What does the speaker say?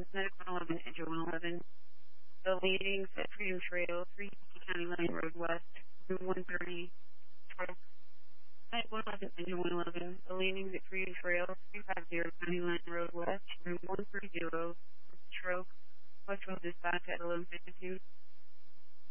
Medical 111, Engine 111. The leadings at Freedom Trail, 350 County Line Road West, room 130, stroke. Night 111, Engine 111. The leadings at Freedom Trail, 350 County Line Road West, room 130, stroke. Westfield dispatch at 11:52.